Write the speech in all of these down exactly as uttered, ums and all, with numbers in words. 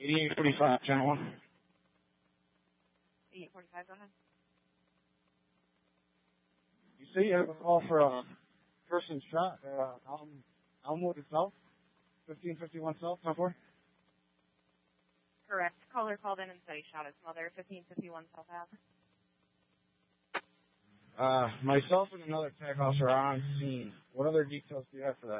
eighty-eight forty-five, channel one. eighty-eight forty-five, go ahead. You say you have a call for a person shot, uh, Elm, Elmwood itself? fifteen fifty-one South, ten four? Correct. Caller called in and said he shot his mother, fifteen fifty-one South Ave. Uh, myself and another tag officer are on scene. What other details do you have for that?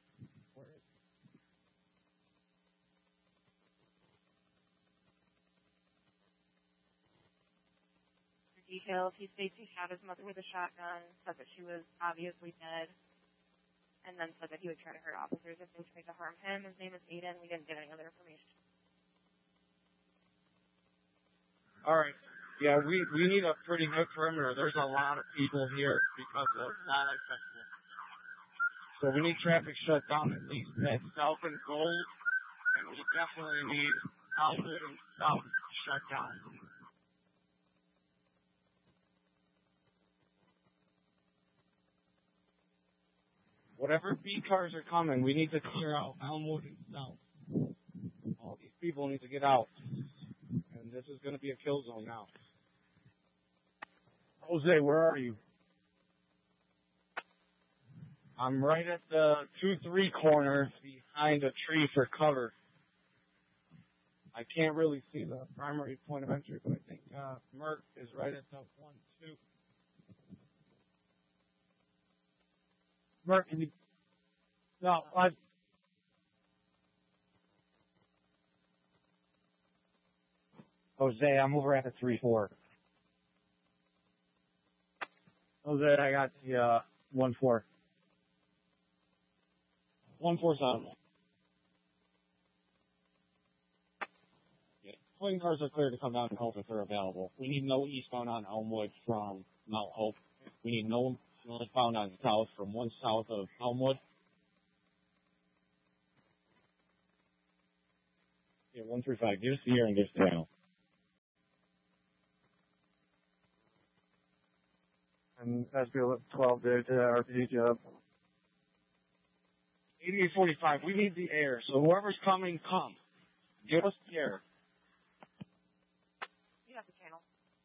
Details. He states he shot his mother with a shotgun, said that she was obviously dead, and then said that he would try to hurt officers if they tried to harm him. His name is Aiden. We didn't get any other information. All right. Yeah, we, we need a pretty good perimeter. There's a lot of people here because of Wildlife Festival. So we need traffic shut down at least at South and Gold, and we definitely need Outlet and South shut down. Whatever B cars are coming, we need to clear out Elmwood and South. All these people need to get out. And this is going to be a kill zone now. Jose, where are you? I'm right at the two three corner behind a tree for cover. I can't really see the primary point of entry, but I think uh, Merck is right at the one two. Merck, can you... No, I... Jose, I'm over at the three four. Jose, I got the uh, one four. one four seven. Yeah. Plane cars are clear to come down and help if they're available. We need no eastbound on Elmwood from Mount Hope. We need no northbound on South from one south of Elmwood. Yeah, one three five. Give us the year and give us the channel. And S B twelve there to R P D job. eighty-eight forty-five. We need the air. So whoever's coming, come. Give us the air. You have the channel.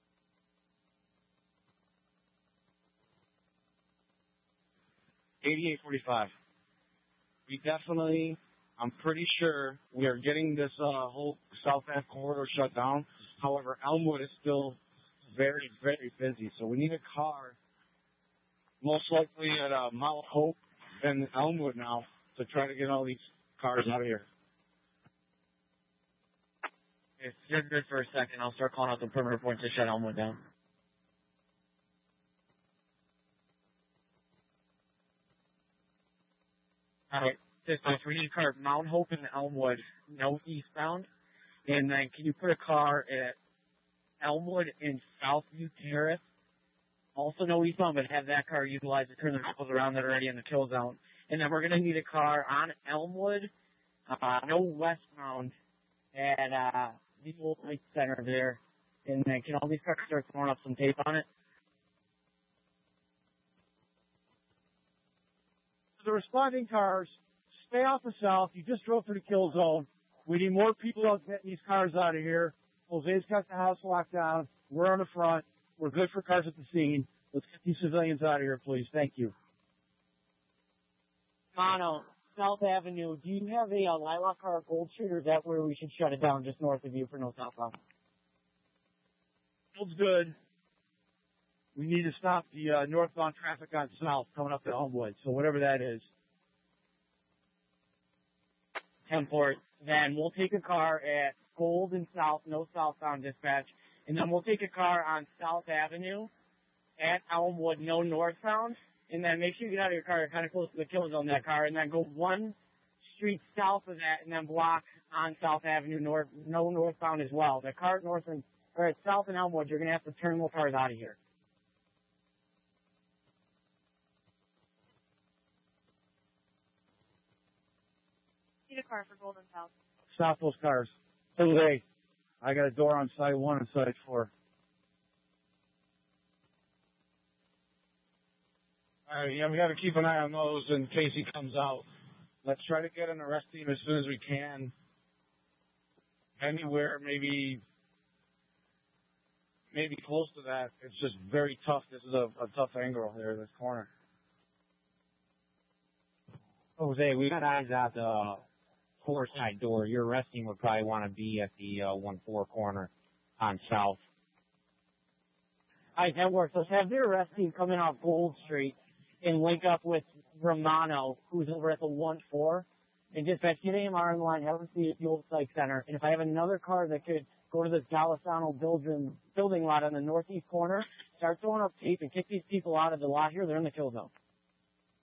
eighty-eight forty-five. We definitely, I'm pretty sure we are getting this uh, whole South Ave corridor shut down. However, Elmwood is still very, very busy. So we need a car, most likely at uh, Mount Hope and Elmwood now, to try to get all these cars out of here. If you're good for a second, I'll start calling out the perimeter points to shut Elmwood down. Alright, dispatch, we need a car at Mount Hope and Elmwood, no eastbound. And then can you put a car at Elmwood and Southview Terrace? Also no eastbound, but have that car utilized to turn the vehicles around that are already in the kill zone. And then we're going to need a car on Elmwood, uh, no westbound, at uh, the old Light Center there. And then can all these cars start throwing up some tape on it? The responding cars, stay off the south. You just drove through the kill zone. We need more people out getting these cars out of here. Jose's got the house locked down. We're on the front. We're good for cars at the scene. Let's get these civilians out of here, please. Thank you. Mono, South Avenue, do you have a uh, Lilac car or Gold Street, or is that where we should shut it down just north of you for no southbound? Field's good. We need to stop the uh, northbound traffic on south coming up to Elmwood, so whatever that is. Temport. Then we'll take a car at Gold and South, no southbound dispatch. And then we'll take a car on South Avenue at Elmwood, no northbound. And then make sure you get out of your car kind of close to the kill zone, that car. And then go one street south of that and then block on South Avenue, north, no northbound as well. The car at north and, or at South and Elmwood, you're going to have to turn those cars out of here. Need a car for Golden South. Stop those cars. Jose, I got a door on side one and side four. All right, yeah, we got to keep an eye on those in case he comes out. Let's try to get an arrest team as soon as we can. anywhere maybe maybe close to that, it's just very tough. This is a, a tough angle here, this corner. Jose, we got eyes out the four side door. Your resting would probably want to be at the uh, one four corner on South. All right, that works. Let's have their resting come in off Gold Street and link up with Romano, who's over at the one four. And dispatch, get A M R on the line, have them see at the old psych center. And if I have another car that could go to this Golisano building, building lot on the northeast corner, start throwing up tape and kick these people out of the lot here. They're in the kill zone.